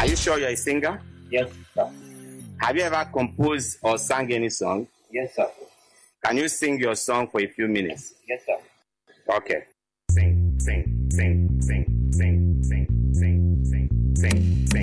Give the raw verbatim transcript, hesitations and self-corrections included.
you sure you're a singer? Yes, sir. Have you ever composed or sang any song? Yes, sir. Can you sing your song for a few minutes? Yes, sir. Okay. Sing, sing, sing, sing, sing, sing, sing, sing, sing, sing.